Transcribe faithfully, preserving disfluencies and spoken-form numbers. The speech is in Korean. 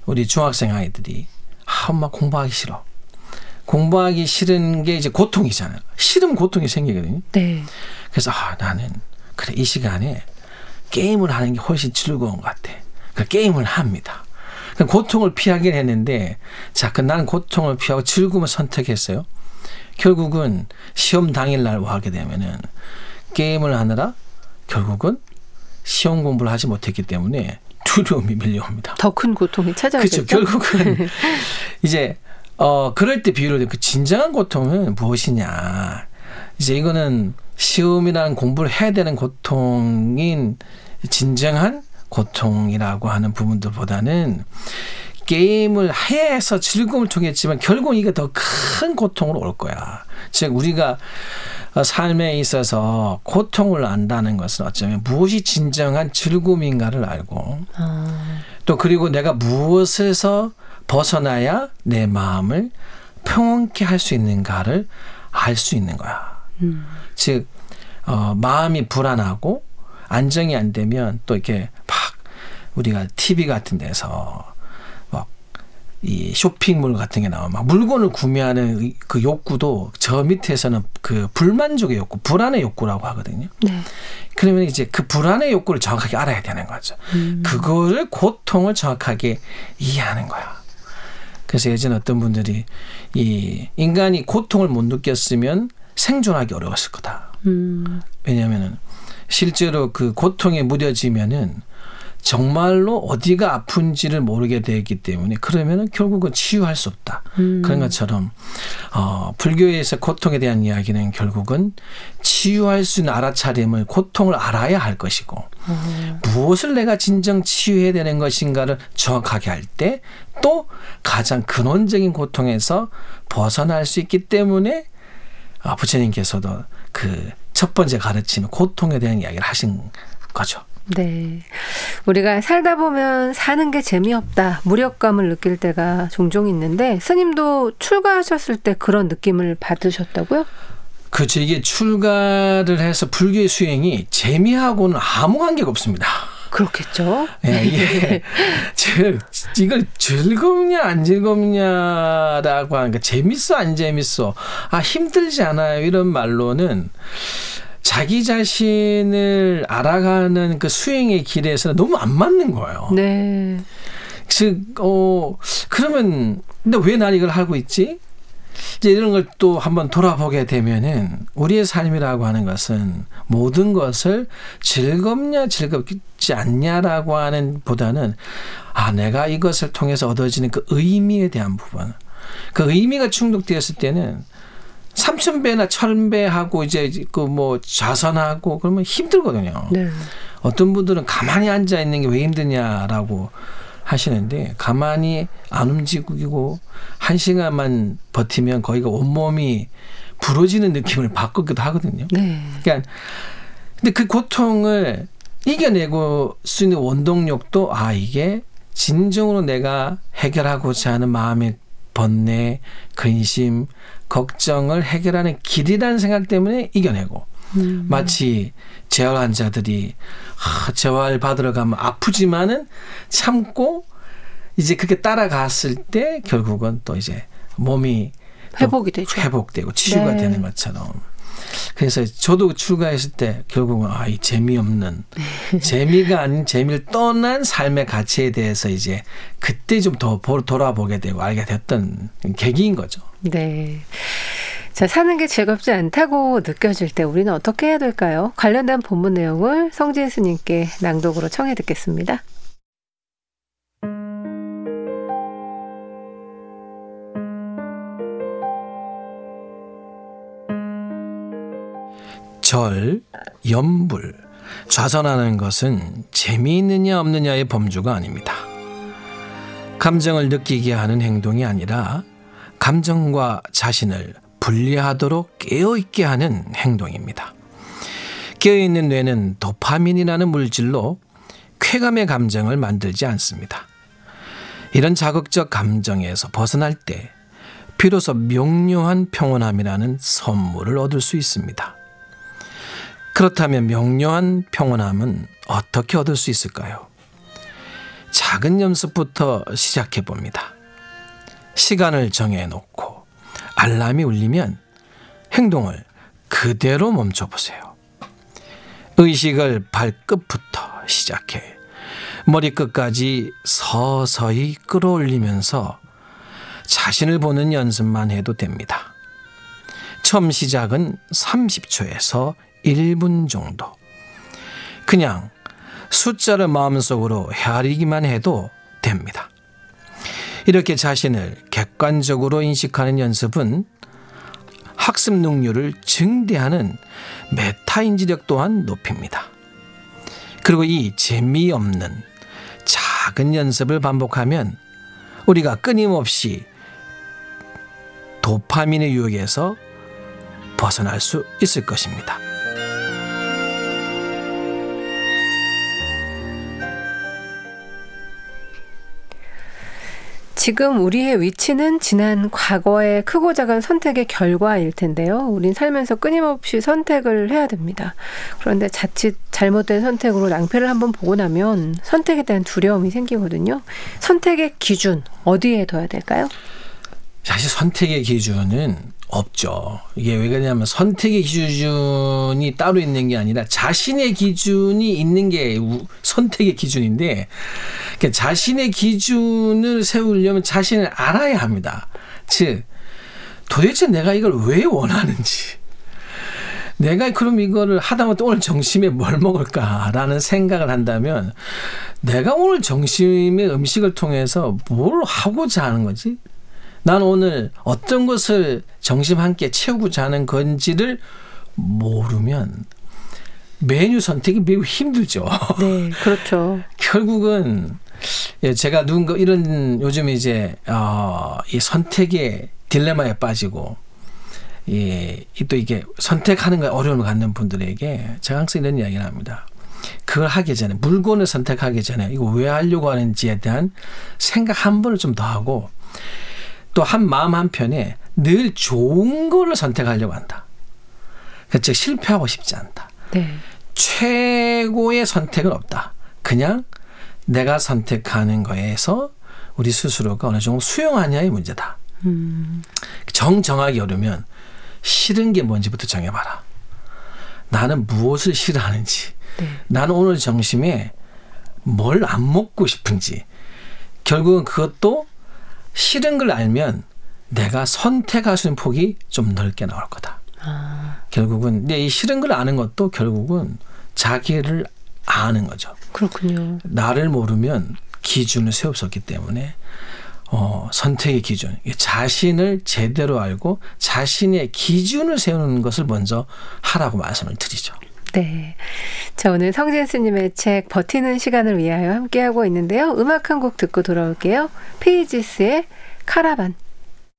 우리 중학생 아이들이 아, 엄마 공부하기 싫어. 공부하기 싫은 게 이제 고통이잖아요. 싫으면 고통이 생기거든요. 네. 그래서 아, 나는 그래 이 시간에 게임을 하는 게 훨씬 즐거운 것 같아. 그 게임을 합니다. 고통을 피하긴 했는데 자, 그 나는 고통을 피하고 즐거움을 선택했어요. 결국은 시험 당일날 하게 되면은 게임을 하느라 결국은 시험 공부를 하지 못했기 때문에 두려움이 밀려옵니다. 더 큰 고통이 찾아오겠죠. 그렇죠. 결국은 이제 어 그럴 때 비유를 그 진정한 고통은 무엇이냐. 이제 이거는 시험이라는 공부를 해야 되는 고통인 진정한 고통이라고 하는 부분들보다는 게임을 해서 즐거움을 통했지만 결국 이게 더 큰 고통으로 올 거야. 즉 우리가 삶에 있어서 고통을 안다는 것은 어쩌면 무엇이 진정한 즐거움인가를 알고 아. 또 그리고 내가 무엇에서 벗어나야 내 마음을 평온케 할 수 있는가를 알 수 있는 거야. 음. 즉 어, 마음이 불안하고 안정이 안 되면 또 이렇게 막 우리가 티비 같은 데서 막 이 쇼핑몰 같은 게 나오면 막 물건을 구매하는 그 욕구도 저 밑에서는 그 불만족의 욕구, 불안의 욕구라고 하거든요. 네. 그러면 이제 그 불안의 욕구를 정확하게 알아야 되는 거죠. 음. 그거를 고통을 정확하게 이해하는 거야. 그래서 예전 어떤 분들이 이 인간이 고통을 못 느꼈으면 생존하기 어려웠을 거다. 음. 왜냐하면은 실제로 그 고통에 무뎌지면은 정말로 어디가 아픈지를 모르게 되기 때문에 그러면은 결국은 치유할 수 없다. 음. 그런 것처럼 어, 불교에서 고통에 대한 이야기는 결국은 치유할 수 있는 알아차림을 고통을 알아야 할 것이고 음. 무엇을 내가 진정 치유해야 되는 것인가를 정확하게 할 때 또 가장 근원적인 고통에서 벗어날 수 있기 때문에 어, 부처님께서도 그 첫 번째 가르침의 고통에 대한 이야기를 하신 거죠. 네. 우리가 살다 보면 사는 게 재미없다, 무력감을 느낄 때가 종종 있는데 스님도 출가하셨을 때 그런 느낌을 받으셨다고요? 그렇죠. 이게 출가를 해서 불교의 수행이 재미하고는 아무 관계가 없습니다. 그렇겠죠. 네, 이게 즉 이걸 즐겁냐 안 즐겁냐라고 하는 게 재밌어 안 재밌어, 아 힘들지 않아요 이런 말로는 자기 자신을 알아가는 그 수행의 길에서는 너무 안 맞는 거예요. 네. 즉, 어, 그러면 근데 왜 난 이걸 하고 있지? 이제 이런 걸 또 한번 돌아보게 되면은 우리의 삶이라고 하는 것은 모든 것을 즐겁냐 즐겁지 않냐라고 하는 보다는 아 내가 이것을 통해서 얻어지는 그 의미에 대한 부분, 그 의미가 충족되었을 때는 삼천 배나 천 배 하고 이제 그 뭐 좌선하고 그러면 힘들거든요. 네. 어떤 분들은 가만히 앉아 있는 게 왜 힘드냐라고 하시는데 가만히 안 움직이고 한 시간만 버티면 거의가 온몸이 부러지는 느낌을 받기도 하거든요. 네. 그러니까 근데 그 고통을 이겨내고 수 있는 원동력도 아 이게 진정으로 내가 해결하고자 하는 마음의 번뇌, 근심, 걱정을 해결하는 길이라는 생각 때문에 이겨내고 음. 마치 재활 환자들이 아, 재활 받으러 가면 아프지만은 참고 이제 그렇게 따라갔을 때 결국은 또 이제 몸이 회복이 되죠. 회복되고 치유가 네. 되는 것처럼. 그래서 저도 출가했을 때 결국은 아, 이 재미없는 재미가 아닌 재미를 떠난 삶의 가치에 대해서 이제 그때 좀 더 돌아보게 되고 알게 됐던 계기인 거죠. 네. 자, 사는 게 즐겁지 않다고 느껴질 때 우리는 어떻게 해야 될까요? 관련된 본문 내용을 성진 스님께 낭독으로 청해 듣겠습니다. 절, 염불, 좌선하는 것은 재미있느냐 없느냐의 범주가 아닙니다. 감정을 느끼게 하는 행동이 아니라 감정과 자신을 분리하도록 깨어있게 하는 행동입니다. 깨어있는 뇌는 도파민이라는 물질로 쾌감의 감정을 만들지 않습니다. 이런 자극적 감정에서 벗어날 때 비로소 명료한 평온함이라는 선물을 얻을 수 있습니다. 그렇다면 명료한 평온함은 어떻게 얻을 수 있을까요? 작은 연습부터 시작해 봅니다. 시간을 정해놓고 알람이 울리면 행동을 그대로 멈춰보세요. 의식을 발끝부터 시작해 머리끝까지 서서히 끌어올리면서 자신을 보는 연습만 해도 됩니다. 처음 시작은 삼십 초에서 일 분 정도. 그냥 숫자를 마음속으로 헤아리기만 해도 됩니다. 이렇게 자신을 객관적으로 인식하는 연습은 학습 능률을 증대하는 메타인지력 또한 높입니다. 그리고 이 재미없는 작은 연습을 반복하면 우리가 끊임없이 도파민의 유혹에서 벗어날 수 있을 것입니다. 지금 우리의 위치는 지난 과거의 크고 작은 선택의 결과일 텐데요. 우린 살면서 끊임없이 선택을 해야 됩니다. 그런데 자칫 잘못된 선택으로 낭패를 한번 보고 나면 선택에 대한 두려움이 생기거든요. 선택의 기준 어디에 둬야 될까요? 사실 선택의 기준은 없죠. 이게 왜 그러냐면 선택의 기준이 따로 있는 게 아니라 자신의 기준이 있는 게 선택의 기준인데, 그러니까 자신의 기준을 세우려면 자신을 알아야 합니다. 즉 도대체 내가 이걸 왜 원하는지, 내가 그럼 이거를 하다못해 오늘 점심에 뭘 먹을까라는 생각을 한다면 내가 오늘 점심에 음식을 통해서 뭘 하고자 하는 거지? 난 오늘 어떤 것을 점심 한 끼 채우고자 하는 건지를 모르면 메뉴 선택이 매우 힘들죠. 네, 그렇죠. 결국은 제가 누군가 이런 요즘 이제 어, 이 선택의 딜레마에 빠지고 예, 또 이게 선택하는 거에 어려움을 갖는 분들에게 제가 항상 이런 이야기를 합니다. 그걸 하기 전에, 물건을 선택하기 전에 이거 왜 하려고 하는지에 대한 생각 한 번을 좀 더 하고, 또 한 마음 한편에 늘 좋은 거를 선택하려고 한다. 즉 실패하고 싶지 않다. 네. 최고의 선택은 없다. 그냥 내가 선택하는 거에서 우리 스스로가 어느 정도 수용하냐의 문제다. 음. 정정하기 어려우면 싫은 게 뭔지부터 정해봐라. 나는 무엇을 싫어하는지, 네. 나는 오늘 점심에 뭘 안 먹고 싶은지, 결국은 그것도 싫은 걸 알면 내가 선택할 수 있는 폭이 좀 넓게 나올 거다. 아. 결국은 근데 이 싫은 걸 아는 것도 결국은 자기를 아는 거죠. 그렇군요. 나를 모르면 기준을 세울 수 없기 때문에 어, 선택의 기준, 자신을 제대로 알고 자신의 기준을 세우는 것을 먼저 하라고 말씀을 드리죠. 네. 자, 오늘 성진 스님의 책 버티는 시간을 위하여 함께하고 있는데요. 음악 한 곡 듣고 돌아올게요. 페이지스의 카라반.